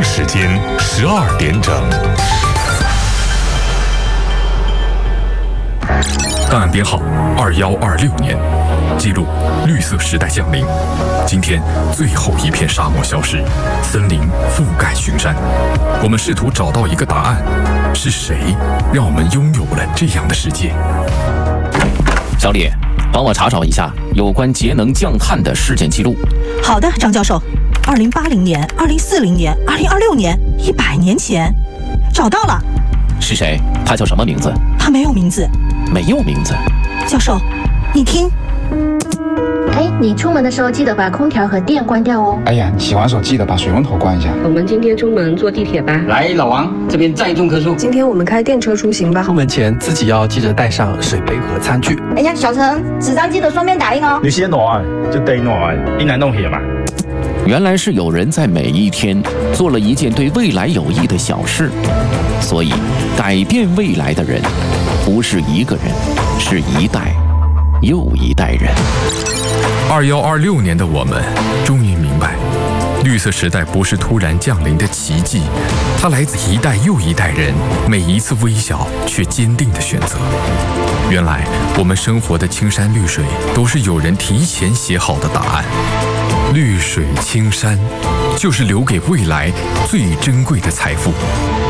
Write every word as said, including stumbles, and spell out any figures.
时间十二点整。档案编号二幺二六年，记录绿色时代降临。今天最后一片沙漠消失，森林覆盖群山。我们试图找到一个答案：是谁让我们拥有了这样的世界？ 小李，帮我查找一下有关节能降碳的事件记录。 好的，张教授。二零八零年、二零四零年、二零二六年，一百年前，找到了。 是谁？他叫什么名字？ 他没有名字。 没有名字。 教授，你听。 哎，你出门的时候记得把空调和电关掉哦。 哎呀，洗完手记得把水龙头关一下。 我们今天出门坐地铁吧。 来，老王，这边再种棵树。 今天我们开电车出行吧。 出门前自己要记得带上水杯和餐具。 哎呀，小陈，纸张记得双面打印哦。 你先拿，就得拿，你来弄些嘛。 原来是有人在每一天做了一件对未来有益的小事，所以改变未来的人不是一个人，是一代又一代人。 二幺二六年的我们终于明白，绿色时代不是突然降临的奇迹，它来自一代又一代人每一次微小却坚定的选择。原来我们生活的青山绿水都是有人提前写好的答案。绿水青山，就是留给未来最珍贵的财富。